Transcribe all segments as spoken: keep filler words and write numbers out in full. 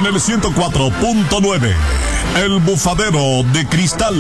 en el ciento cuatro punto nueve. El Bufadero de Cristal.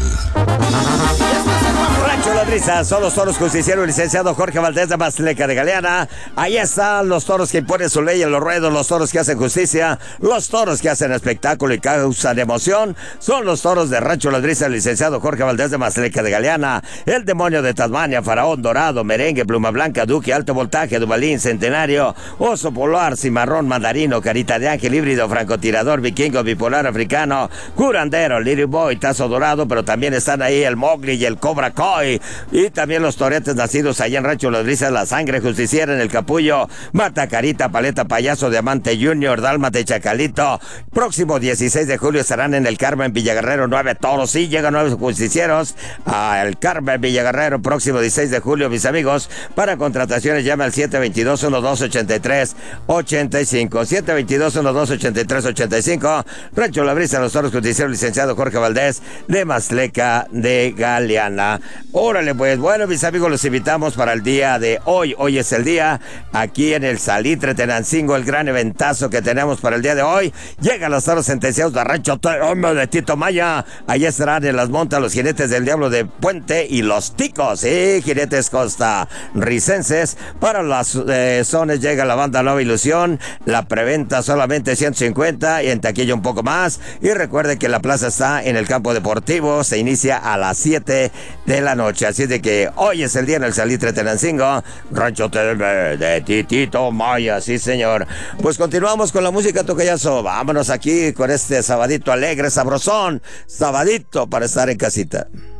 Rancho La Brisa, son los toros justicieros, licenciado Jorge Valdés de Mazatleca de Galeana. Ahí están los toros que imponen su ley en los ruedos, los toros que hacen justicia, los toros que hacen espectáculo y causan emoción. Son los toros de Rancho La Brisa, licenciado Jorge Valdés de Mazatleca de Galeana. El demonio de Tasmania, Faraón Dorado, Merengue, Pluma Blanca, Duque, Alto Voltaje, Dubalín, Centenario, Oso Polar, Cimarrón, Mandarino, Carita de Ángel, Híbrido, Francotirador, Vikingo, Bipolar Africano, Curandero, Little Boy, Tazo Dorado, pero también están ahí el Mowgli y el Cobra Koi, y también los toretes nacidos allá en Rancho Las Brisas, La Sangre Justiciera en el Capullo, Mata Carita, Paleta Payaso, Diamante Junior, Dálmate Chacalito. Próximo dieciséis de julio estarán en el Carmen Villaguerrero, nueve toros, sí, llegan nueve justicieros al Carmen Villaguerrero, próximo dieciséis de julio, mis amigos. Para contrataciones llama al siete dos dos, uno dos ocho tres, ocho cinco, siete dos dos, uno dos ocho tres, ocho cinco. Rancho La Brisa, los toros justicieros, licenciado Jorge Valdés de Mazatleca de Galeana. Órale, pues, bueno, mis amigos, los invitamos para el día de hoy. Hoy es el día, aquí en el Salitre Tenancingo, el gran eventazo que tenemos para el día de hoy. Llegan los toros sentenciados de Rancho Hombre de Tito Maya. Allí estarán en las montas los jinetes del Diablo de Puente y los ticos, y jinetes costarricenses. Para las eh, zonas llega la banda Nueva Ilusión. La preventa solamente ciento cincuenta y en taquilla un poco más. Y recuerde que la plaza está en el campo deportivo. Se inicia a las siete de la noche. Así de que hoy es el día en el Salitre Tenancingo, Rancho de Titito Maya, sí señor. Pues continuamos con la música, tocayazo. Vámonos aquí con este sabadito alegre, sabrosón. Sabadito para estar en casita.